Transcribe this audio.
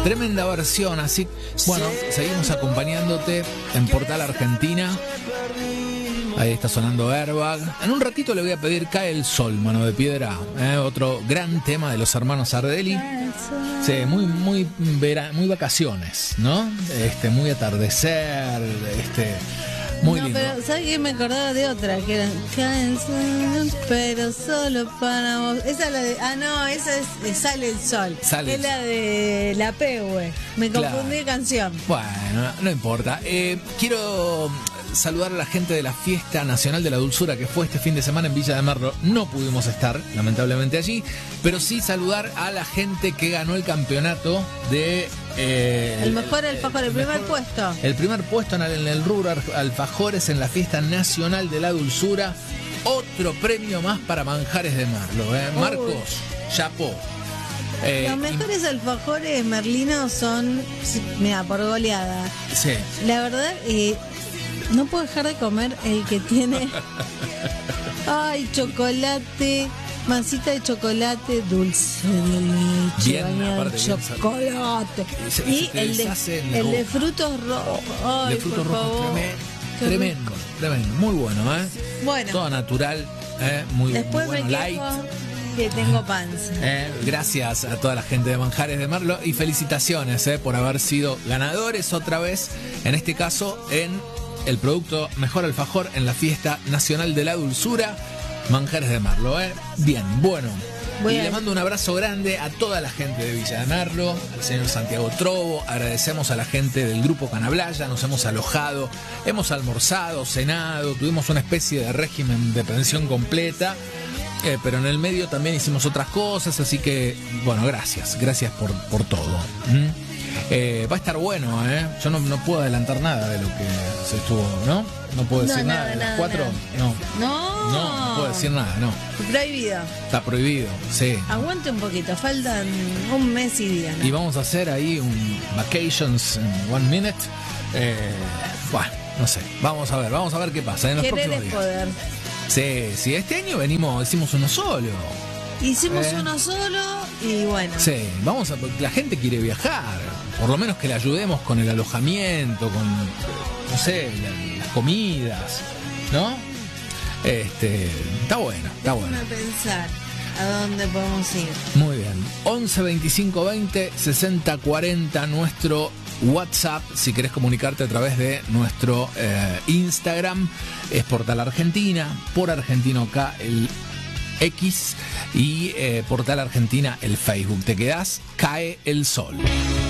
Tremenda versión, así. Bueno, seguimos acompañándote en Portal Argentina. Ahí está sonando Airbag. En un ratito le voy a pedir Cae el Sol, Mano de Piedra. Otro gran tema de los hermanos Ardelli. Sí, muy vacaciones, ¿no? Muy atardecer, muy lindo. Pero ¿sabes qué? Me acordaba de otra que era Cae el Sol, pero solo para vos. Esa es la de. Ah, no, esa es Sale el Sol. Es la de La Pehue. Me confundí de canción. Bueno, no importa. Quiero saludar a la gente de la Fiesta Nacional de la Dulzura que fue este fin de semana en Villa de Merlo. No pudimos estar, lamentablemente, allí, pero sí saludar a la gente que ganó el campeonato de... el mejor alfajor, el primer puesto. El primer puesto en el rubro alfajores en la Fiesta Nacional de la Dulzura. Otro premio más para Manjares de Merlo. Marcos, chapó. Los mejores alfajores merlinos son, mira, por goleada. Sí. La verdad, no puedo dejar de comer el que tiene ay, chocolate, masita de chocolate, dulce de leche, bien, bañado en chocolate. Y el de frutos rojos. Ay, de frutos rojos, tremendo, muy bueno, Bueno. Todo natural, muy, después muy bueno, me light. Que tengo panza. Gracias a toda la gente de Manjares de Merlo y felicitaciones por haber sido ganadores otra vez, en este caso en el producto Mejor Alfajor en la Fiesta Nacional de la Dulzura, Manjares de Merlo. Bien, bueno. Y le mando un abrazo grande a toda la gente de Villa de Merlo, al señor Santiago Trovo. Agradecemos a la gente del grupo Canablaya, nos hemos alojado, hemos almorzado, cenado, tuvimos una especie de régimen de pensión completa. Pero en el medio también hicimos otras cosas, así que, bueno, gracias por todo. Va a estar bueno, Yo no puedo adelantar nada de lo que se estuvo, ¿no? No puedo decir nada de las 4. No puedo decir nada, no. Prohibido. Está prohibido, sí. Aguante un poquito, faltan un mes y día, ¿no? Y vamos a hacer ahí un Vacations in 1 minute. Bueno, no sé, vamos a ver qué pasa en los próximos días. Poder. Sí, este año hicimos uno solo. Hicimos uno solo y bueno. Sí, la gente quiere viajar, por lo menos que le ayudemos con el alojamiento, con, no sé, las comidas, ¿no? Está bueno. Déjame pensar a dónde podemos ir. Muy bien. 11 25 20 60 40 nuestro WhatsApp, si querés comunicarte a través de nuestro Instagram, es Portal Argentina, por Argentino K el X y Portal Argentina el Facebook. Te quedás, Cae el Sol.